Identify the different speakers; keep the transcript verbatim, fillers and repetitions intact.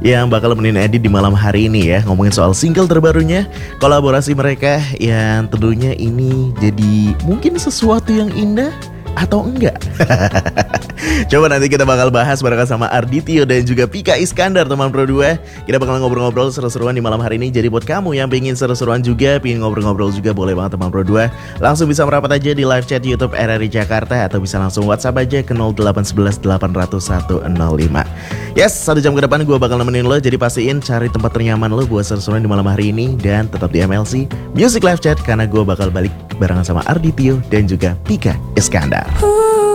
Speaker 1: yang bakal nemenin Edi di malam hari ini ya, ngomongin soal single terbarunya, kolaborasi mereka yang tentunya ini jadi mungkin sesuatu yang indah atau enggak. Coba nanti kita bakal bahas barengan sama Arditio dan juga Pika Iskandar, teman Pro dua. Kita bakal ngobrol-ngobrol seru-seruan di malam hari ini. Jadi buat kamu yang pengen seru-seruan juga, pengen ngobrol-ngobrol juga, boleh banget teman Pro dua. Langsung bisa merapat aja di live chat YouTube R R I Jakarta, atau bisa langsung WhatsApp aja ke nol delapan satu satu delapan nol satu nol lima. Yes, satu jam ke depan gue bakal nemenin lo. Jadi pastiin cari tempat ternyaman lo buat seru-seruan di malam hari ini. Dan tetap di M L C Music Live Chat, karena gue bakal balik barengan sama Arditio dan juga Pika Iskandar.